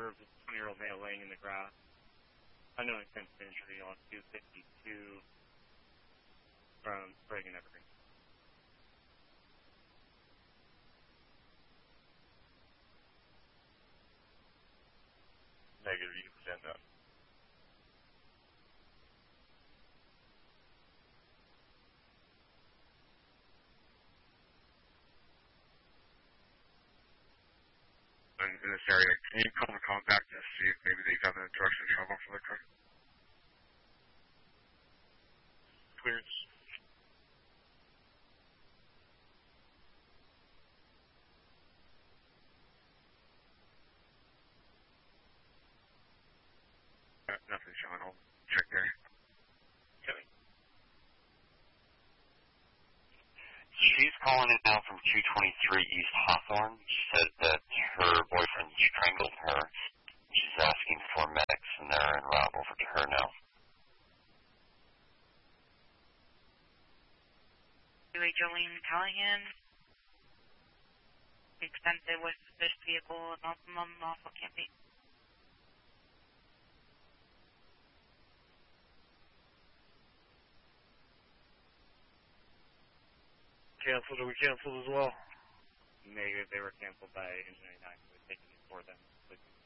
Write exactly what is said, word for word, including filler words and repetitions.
observed a twenty-year-old male laying in the grass. Unknown extent of injury on two fifty-two from Sprague and Evergreen. Negative, you can present that. In, in this area, can you call the contact to see if maybe they got the direction of travel for the car? Clearance. Uh, nothing showing. I'll check there. Okay. She's calling it now from two twenty-three East Hawthorne. She said that her boyfriend strangled her. She's asking for medics, and they're en route over to her now. Anyway, Jolene Callahan, expensive with this vehicle, maximum lawful campaign. Canceled, are we canceled as well? Negative, they were canceled by Engineering nine, so we're taking it for them.